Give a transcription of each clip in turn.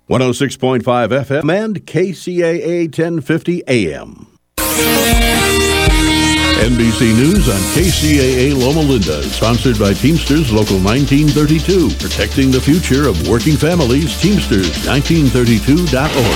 106.5 FM and KCAA 1050 AM. NBC News on KCAA Loma Linda is sponsored by Teamsters Local 1932. Protecting the future of working families. Teamsters1932.org.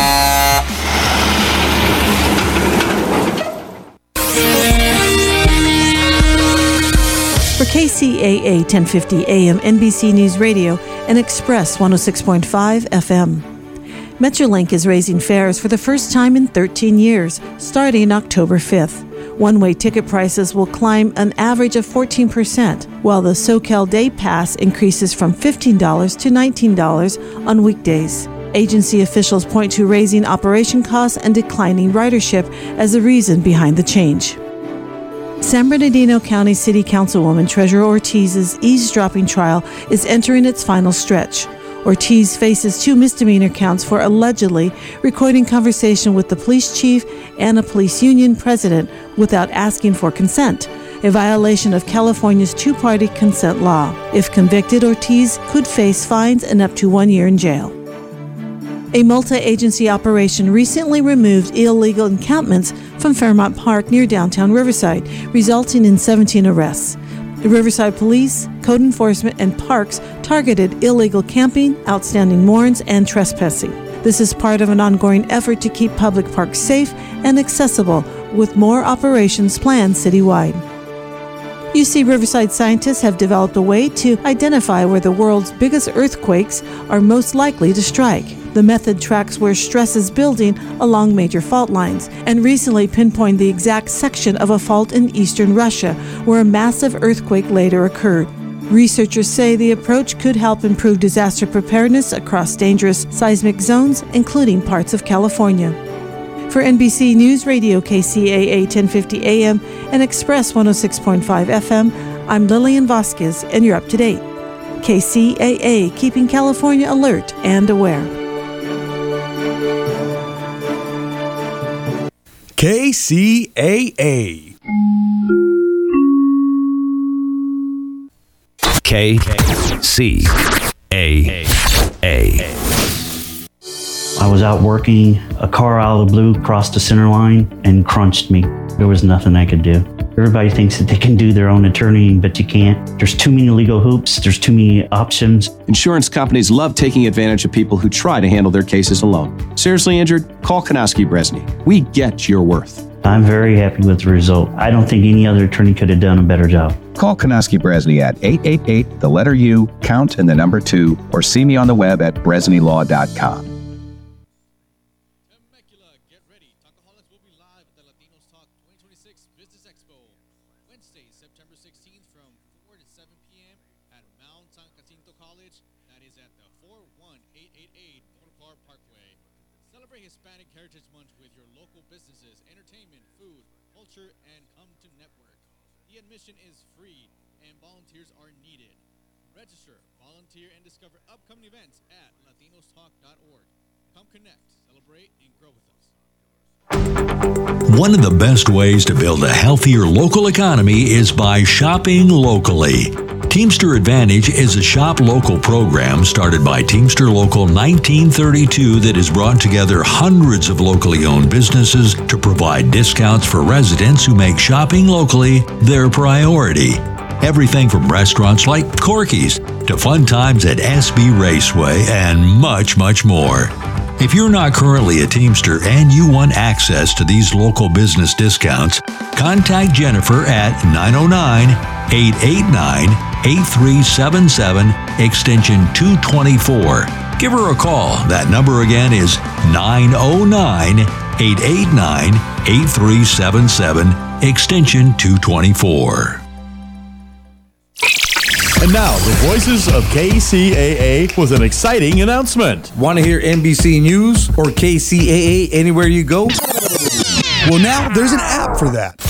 For KCAA 1050 AM, NBC News Radio, and Express 106.5 FM. Metrolink is raising fares for the first time in 13 years, starting October 5th. One-way ticket prices will climb an average of 14%, while the SoCal Day Pass increases from $15 to $19 on weekdays. Agency officials point to raising operation costs and declining ridership as the reason behind the change. San Bernardino County City Councilwoman Treasurer Ortiz's eavesdropping trial is entering its final stretch. Ortiz faces 2 misdemeanor counts for allegedly recording conversation with the police chief and a police union president without asking for consent, a violation of California's two-party consent law. If convicted, Ortiz could face fines and up to 1 year in jail. A multi-agency operation recently removed illegal encampments from Fairmount Park near downtown Riverside, resulting in 17 arrests. The Riverside Police, Code Enforcement, and Parks targeted illegal camping, outstanding warrants, and trespassing. This is part of an ongoing effort to keep public parks safe and accessible, with more operations planned citywide. UC Riverside scientists have developed a way to identify where the world's biggest earthquakes are most likely to strike. The method tracks where stress is building along major fault lines and recently pinpointed the exact section of a fault in eastern Russia where a massive earthquake later occurred. Researchers say the approach could help improve disaster preparedness across dangerous seismic zones, including parts of California. For NBC News Radio, KCAA 1050 AM and Express 106.5 FM, I'm Lillian Vasquez, and you're up to date. KCAA, keeping California alert and aware. KCAA. KCAA. I was out working, a car out of the blue crossed the center line and crunched me. There was nothing I could do. Everybody thinks that they can do their own attorney, but you can't. There's too many legal hoops. There's too many options. Insurance companies love taking advantage of people who try to handle their cases alone. Seriously injured? Call Konowski Bresney. We get your worth. I'm very happy with the result. I don't think any other attorney could have done a better job. Call Konowski Bresney at 888, the letter U, count and the number 2, or see me on the web at bresneylaw.com. Register, volunteer, and discover upcoming events at latinostalk.org. Come connect, celebrate, and grow with us. One of the best ways to build a healthier local economy is by shopping locally. Teamster Advantage is a shop local program started by Teamster Local 1932 that has brought together hundreds of locally owned businesses to provide discounts for residents who make shopping locally their priority. Everything from restaurants like Corky's to fun times at SB Raceway and much, much more. If you're not currently a Teamster and you want access to these local business discounts, contact Jennifer at 909-889-8377, extension 224. Give her a call. That number again is 909-889-8377, extension 224. And now, the voices of KCAA with an exciting announcement. Want to hear NBC News or KCAA anywhere you go? Well, now there's an app for that.